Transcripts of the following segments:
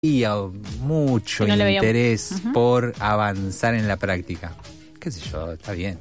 mucho no interés por avanzar en la práctica. Qué sé yo, está bien.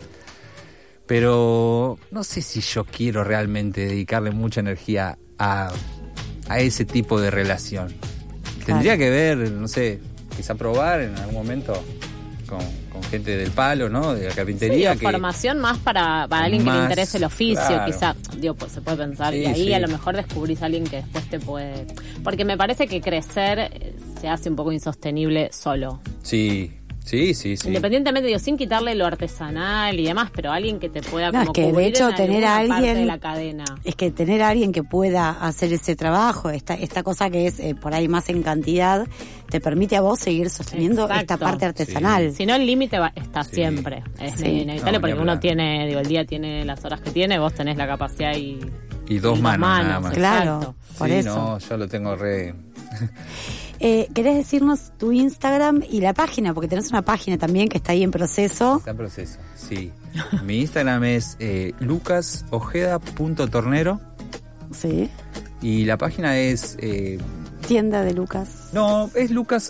Pero no sé si yo quiero realmente dedicarle mucha energía a ese tipo de relación. Claro. Tendría que ver, no sé, quizá probar en algún momento con gente del palo, ¿no? De la carpintería. Sí, formación más para alguien que le interese el oficio, claro. Quizá, pues se puede pensar, sí, y ahí sí. A lo mejor descubrís a alguien que después te puede... Porque me parece que crecer se hace un poco insostenible solo. Sí. Independientemente, sin quitarle lo artesanal y demás, pero alguien que te pueda como cubrir de hecho, en tener a alguien parte de la cadena. Es que tener a alguien que pueda hacer ese trabajo, esta cosa que es por ahí más en cantidad, te permite a vos seguir sosteniendo esta parte artesanal. Si no, el límite está siempre. Es inevitable porque uno tiene, el día tiene las horas que tiene, vos tenés la capacidad y dos manos nada más. Claro, por eso. No, yo lo tengo re... ¿Querés decirnos tu Instagram y la página? Porque tenés una página también que está ahí en proceso. Está en proceso, sí. Mi Instagram es lucasojeda.tornero. Sí. Y la página es... Tienda de Lucas. No, es Lucas...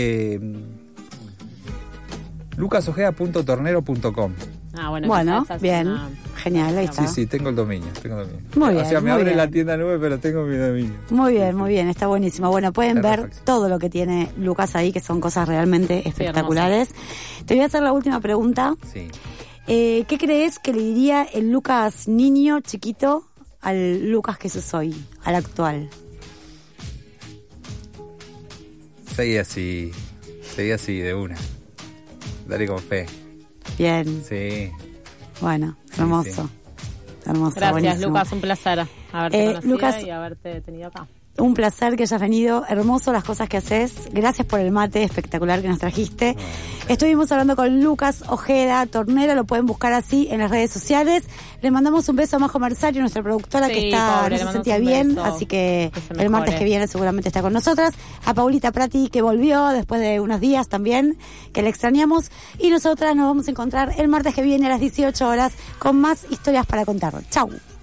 lucasojeda.tornero.com. Bueno, bien. Genial, ahí está. Sí, tengo el dominio. Muy bien. O sea, me abre la tienda nueva, pero tengo mi dominio. Muy bien, está buenísimo. Bueno, pueden ver todo lo que tiene Lucas ahí, que son cosas realmente espectaculares. Te voy a hacer la última pregunta. Sí. ¿Qué crees que le diría el Lucas niño, chiquito, al Lucas que sos hoy, al actual? Seguí así, de una. Dale con fe. Bien. Sí. Bueno, hermoso. Sí. Hermoso, gracias, buenísimo. Lucas, un placer haberte conocido Lucas, y haberte tenido acá. Un placer que hayas venido, hermoso las cosas que haces. Gracias por el mate espectacular que nos trajiste. Estuvimos hablando con Lucas Ojeda Tornero, lo pueden buscar así en las redes sociales. Le mandamos un beso a Majo Mersario, nuestra productora, que no se sentía bien, así que el martes que viene seguramente está con nosotras. A Paulita Prati, que volvió después de unos días también, que le extrañamos. Y nosotras nos vamos a encontrar el martes que viene a las 18 horas con más historias para contar. Chau.